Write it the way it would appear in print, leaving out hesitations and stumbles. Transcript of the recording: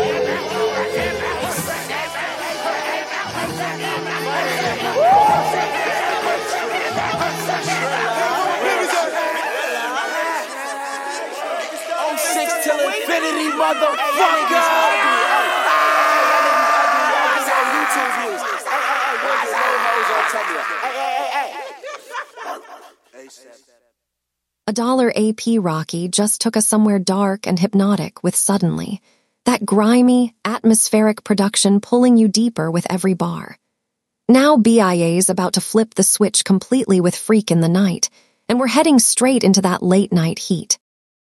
Till infinity, motherfucker! $1 AP Rocky just took us somewhere dark and hypnotic with Suddenly, that grimy, atmospheric production pulling you deeper with every bar. Now BIA's about to flip the switch completely with Freak in the Night, and we're heading straight into that late-night heat.